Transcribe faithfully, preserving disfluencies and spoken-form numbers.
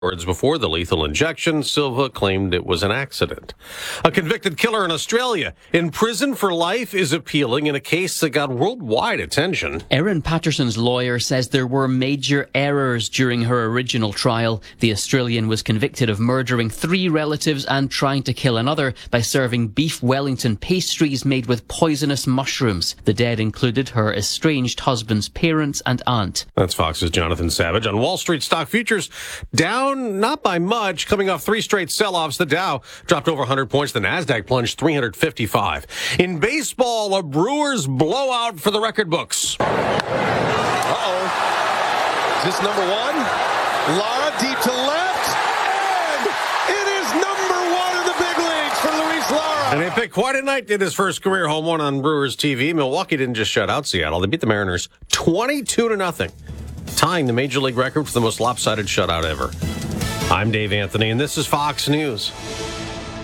Words before the lethal injection, Silva claimed it was an accident. A convicted killer in Australia in prison for life is appealing in a case that got worldwide attention. Erin Patterson's lawyer says there were major errors during her original trial. The Australian was convicted of murdering three relatives and trying to kill another by serving beef Wellington pastries made with poisonous mushrooms. The dead included her estranged husband's parents and aunt. That's Fox's Jonathan Savage. On Wall Street, stock futures down not by much, coming off three straight sell-offs. The Dow dropped over one hundred points. The Nasdaq plunged three hundred fifty-five. In baseball, a Brewers blowout for the record books. Uh-oh. Is this number one? Lara deep to left. And it is number one in the big leagues for Luis Lara. And he picked quite a night, did his first career home run on Brewers T V. Milwaukee didn't just shut out Seattle. They beat the Mariners twenty-two to nothing, tying the Major League record for the most lopsided shutout ever. I'm Dave Anthony, and this is Fox News.